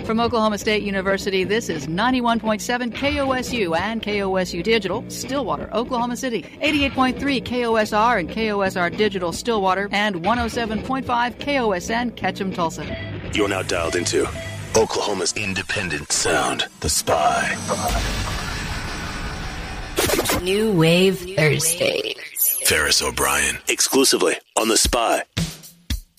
From Oklahoma State University, this is 91.7 KOSU and KOSU Digital, Stillwater, Oklahoma City. 88.3 KOSR and KOSR Digital, Stillwater, and 107.5 KOSN, Ketchum, Tulsa. You're now dialed into Oklahoma's independent sound, The Spy. New Wave Thursday. Ferris O'Brien, exclusively on The Spy.